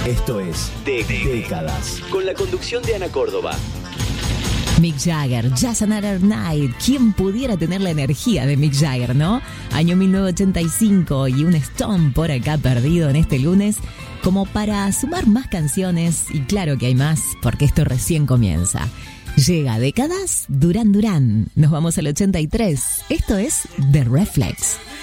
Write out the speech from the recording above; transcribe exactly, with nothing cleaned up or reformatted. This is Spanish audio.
Esto es de Décadas, con la conducción de Ana Córdoba. Mick Jagger, Just Another Night. ¿Quién pudiera tener la energía de Mick Jagger, no? Año mil novecientos ochenta y cinco y un Stone por acá perdido en este lunes, como para sumar más canciones, y claro que hay más, porque esto recién comienza. Llega Décadas, Duran Duran. Nos vamos al ochenta y tres. Esto es The Reflex.